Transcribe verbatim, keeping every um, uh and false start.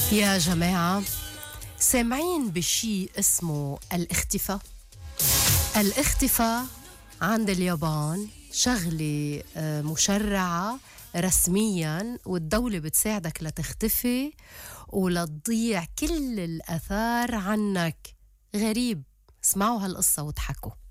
يا جماعة، سامعين بشي اسمه الاختفاء؟ الاختفاء عند اليابان شغلة مشرعة رسمياً، والدولة بتساعدك لتختفي ولتضيع كل الأثار عنك. غريب، اسمعوا هالقصة وضحكوا.